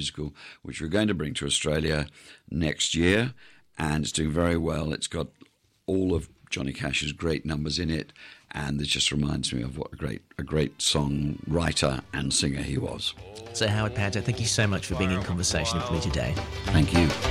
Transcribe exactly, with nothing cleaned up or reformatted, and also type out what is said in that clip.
musical, which we're going to bring to Australia next year, and it's doing very well. It's got all of Johnny Cash's great numbers in it, and it just reminds me of what a great a great songwriter and singer he was. So Howard Panter, thank you so much for being in conversation with me today. Thank you.